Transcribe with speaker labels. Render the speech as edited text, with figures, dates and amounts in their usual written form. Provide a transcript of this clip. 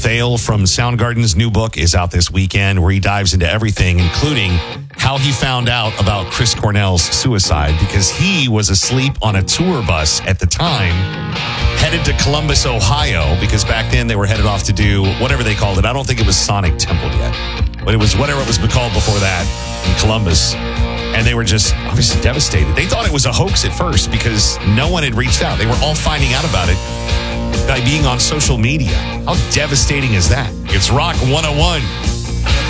Speaker 1: Thale from Soundgarden's new book is out this weekend, where he dives into everything, including how he found out about Chris Cornell's suicide, because he was asleep on a tour bus at the time, headed to Columbus, Ohio, because back then they were headed off to do whatever they called it. I don't think it was Sonic Temple yet, but it was whatever it was called before that in Columbus. And they were just obviously devastated. They thought it was a hoax at first because no one had reached out. They were all finding out about it by being on social media. How devastating is that? It's Rock 101.